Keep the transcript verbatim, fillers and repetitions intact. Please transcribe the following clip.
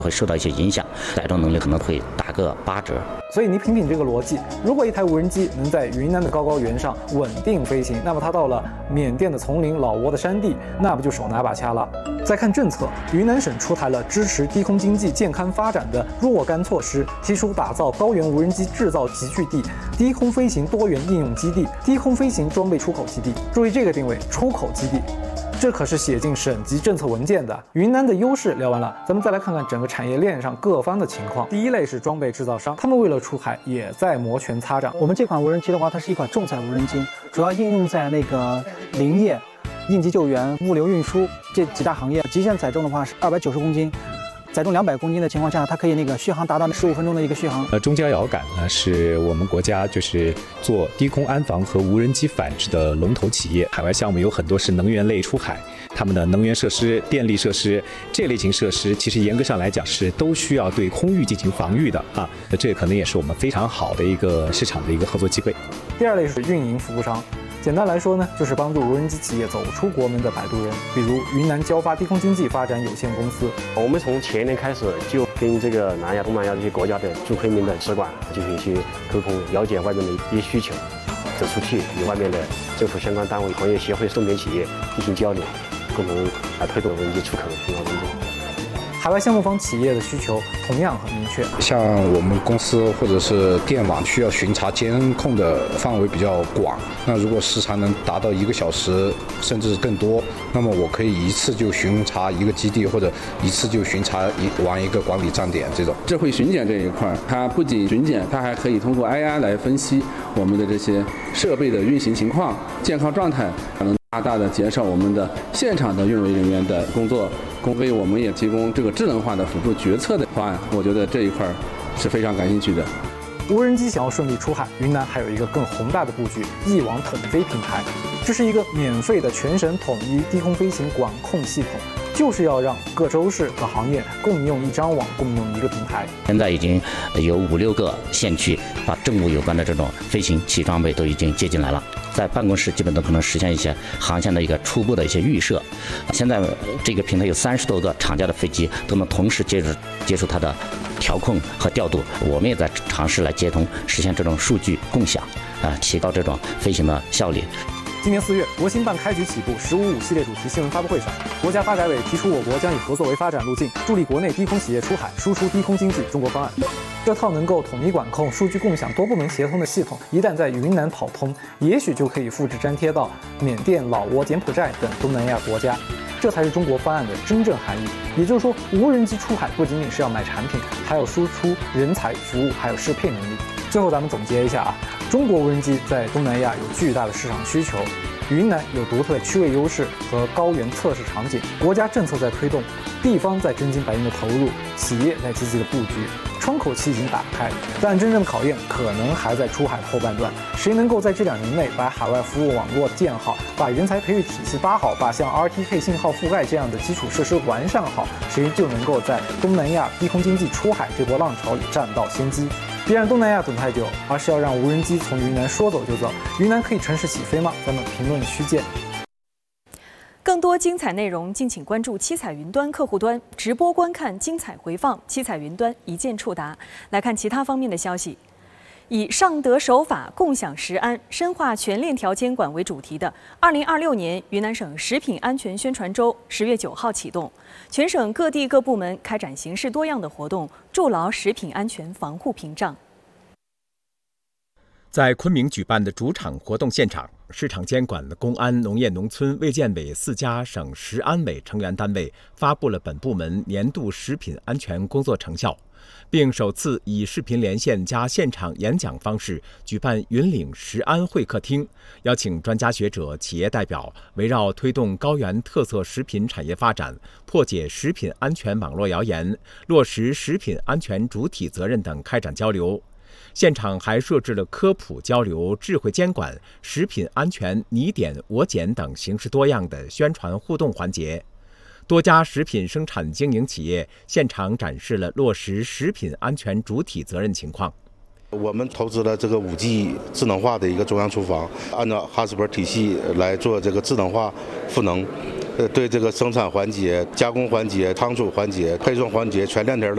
会受到一些影响，载重能力可能会打个八折。 所以你品品这个逻辑，如果一台无人机能在云南的高高原上稳定飞行，那么它到了缅甸的丛林、老挝的山地，那不就手拿把掐了？再看政策，云南省出台了支持低空经济健康发展的若干措施，提出打造高原无人机制造集聚地、低空飞行多元应用基地、低空飞行装备出口基地。注意这个定位，出口基地。这可是写进省级政策文件的。云南的优势聊完了，咱们再来看看整个产业链上各方的情况。第一类是装备制造商，他们为了出海也在摩拳擦掌。 我们这款无人机的话，它是一款重载无人机，主要应用在那个林业、应急救援、物流运输这几大行业。极限载重的话是二百九十公斤。载重两百公斤的情况下，它可以那个续航达到十五分钟的一个续航。 呃，中交遥感呢是我们国家就是做低空安防和无人机反制的龙头企业。海外项目有很多是能源类出海，他们的能源设施、电力设施这类型设施，其实严格上来讲是都需要对空域进行防御的啊。那这可能也是我们非常好的一个市场的一个合作机会。 第二类是运营服务商。简单来说呢，就是帮助无人机企业走出国门的摆渡人，比如云南交发低空经济发展有限公司。 我们从前年开始就跟这个南亚、东南亚这些国家的驻昆明的使馆进行一些沟通，了解外面的一些需求，走出去与外面的政府相关单位、行业协会、重点企业进行交流，共同来推动无人机出口重要工作。 海外项目方企业的需求同样很明确， 像我们公司或者是电网需要巡查监控的范围比较广，那如果时长能达到一个小时甚至更多，那么我可以一次就巡查一个基地，或者一次就巡查一完一个管理站点。这种智慧巡检这一块，它不仅巡检，它还可以通过 A I 来分析我们的这些设备的运行情况、健康状态，能大大的减少我们的现场的运维人员的工作，为我们也提供这个智能化的辅助决策的方案。我觉得这一块是非常感兴趣的。 无人机想要顺利出海，云南还有一个更宏大的布局——一网统飞平台。这是一个免费的全省统一低空飞行管控系统，就是要让各州市和行业共用一张网，共用一个平台。 现在已经有五六个县区把政务有关的这种飞行器装备都已经接进来了。在办公室基本都可能实现一些航线的一个初步的一些预设。现在这个平台有三十多个厂家的飞机都能同时接触接触它的调控和调度。我们也在尝试来接通，实现这种数据共享，啊，提高这种飞行的效率。 今年四月，国新办开局起步“十五五”系列主题新闻发布会上，国家发改委提出我国将以合作为发展路径，助力国内低空企业出海，输出低空经济中国方案。这套能够统一管控、数据共享、多部门协同的系统，一旦在云南跑通，也许就可以复制粘贴到缅甸、老挝、柬埔寨等东南亚国家。这才是中国方案的真正含义。也就是说，无人机出海不仅仅是要买产品，还要输出人才、服务，还有适配能力。最后，咱们总结一下啊，中国无人机在东南亚有巨大的市场需求，云南有独特的区位优势和高原测试场景，国家政策在推动，地方在真金白银的投入，企业在积极的布局。窗口期已经打开，但真正的考验可能还在出海的后半段。谁能够在这两年内把海外服务网络建好，把人才培育体系搭好，把像 R T K 信号覆盖这样的基础设施完善好，谁就能够在东南亚低空经济出海这波浪潮里占到先机。别让东南亚等太久，而是要让无人机从云南说走就走。云南可以城市起飞吗？咱们评论区见。 更多精彩内容，敬请关注七彩云端客户端直播观看精彩回放，七彩云端一键触达。来看其他方面的消息，以上德守法、共享食安、深化全链条监管为主题的二零二六年云南省食品安全宣传周十月九号启动，全省各地各部门开展形式多样的活动，筑牢食品安全防护屏障。 在昆明举办的主场活动现场，市场监管、公安、农业农村、卫健委四家省食安委成员单位发布了本部门年度食品安全工作成效，并首次以视频连线加现场演讲方式举办云岭食安会客厅，邀请专家学者、企业代表围绕推动高原特色食品产业发展、破解食品安全网络谣言、落实食品安全主体责任等开展交流。现场还设置了科普交流、智慧监管、食品安全你点我检等形式多样的宣传互动环节。多家食品生产经营企业现场展示了落实食品安全主体责任情况。 我们投资了这个五 G 智能化的一个中央厨房，按照哈斯伯体系来做这个智能化赋能，呃，对这个生产环节、加工环节、仓储环节、配送环节全链条的